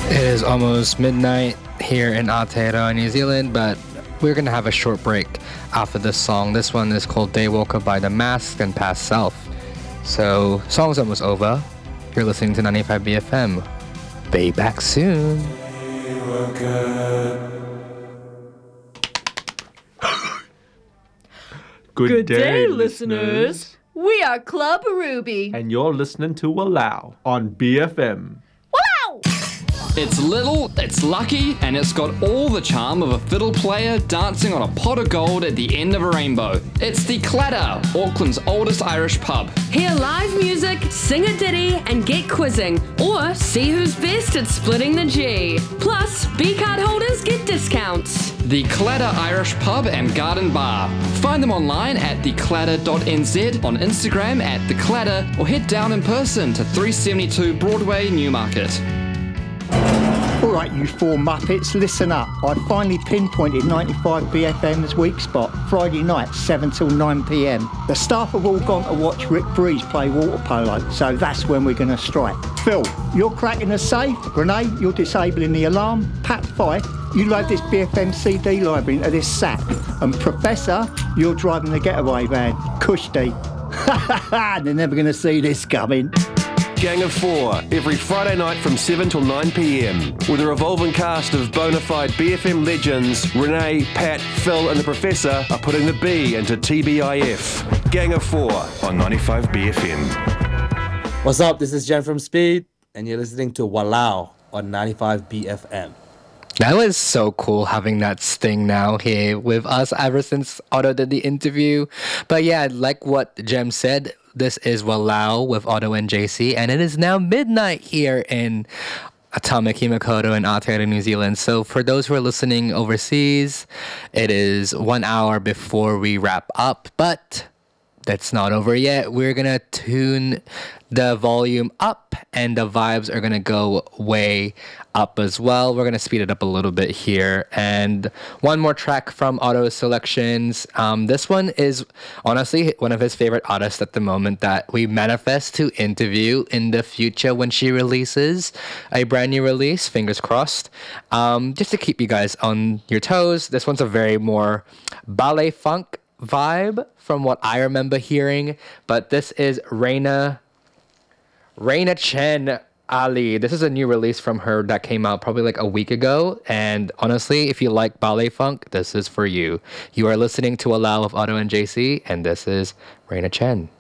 It is almost midnight here in Aotearoa, New Zealand, but we're going to have a short break after this song. This one is called Daywalker by The Masked and Past Self. So, song's almost over. You're listening to 95 BFM. Be back soon. Good day, listeners. We are Club Ruby. And you're listening to Walao on BFM. Wow! It's little, it's lucky, and it's got all the charm of a fiddle player dancing on a pot of gold at the end of a rainbow. It's the Clatter, Auckland's oldest Irish pub. Hear live music, sing a ditty, and get quizzing, or see who's best at splitting the G. Plus, B-card holders get discounts. The Clatter Irish Pub and Garden Bar. Find them online at theclatter.nz, on Instagram at theclatter, or head down in person to 372 Broadway, Newmarket. All right, you four Muppets, listen up. I finally pinpointed 95 BFM's weak spot, Friday night, 7 till 9 p.m. The staff have all gone to watch Rick Breeze play water polo, so that's when we're going to strike. Phil, you're cracking the safe. Renee, you're disabling the alarm. Pat Fife, you load this BFM CD library into this sack. And Professor, you're driving the getaway van. Kushti. They're never going to see this coming. Gang of Four, every Friday night from 7 till 9 p.m. with a revolving cast of bona fide BFM legends, Renee, Pat, Phil and the Professor are putting the B into TBIF. Gang of Four on 95 BFM. What's up? This is Jen from Speed, and you're listening to Walao on 95 BFM. That was so cool having that Sting now here with us ever since Otto did the interview. But yeah, like what Jem said, this is Walao with Otto and JC, and it is now midnight here in Tamaki Makaurau in Aotearoa, New Zealand. So for those who are listening overseas, it is 1 hour before we wrap up, but that's not over yet. We're gonna tune the volume up and the vibes are gonna go way up as well. We're gonna speed it up a little bit here. And one more track from Otto's selections. This one is honestly one of his favorite artists at the moment that we manifest to interview in the future when she releases a brand new release, fingers crossed. Just to keep you guys on your toes, this one's a very more ballet funk vibe from what I remember hearing, but this is Reina Chen Ali. This is a new release from her that came out probably like a week ago, and honestly, if you like ballet funk, this is for you. You are listening to Allow of Otto and JC, and this is Reina Chen.